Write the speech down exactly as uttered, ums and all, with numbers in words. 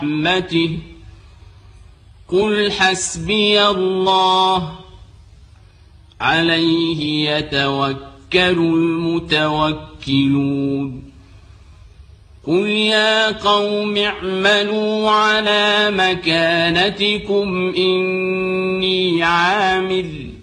رحمته قل حسبي الله عليه يتوكل المتوكلون قل يا قوم اعملوا على مكانتكم إني عامل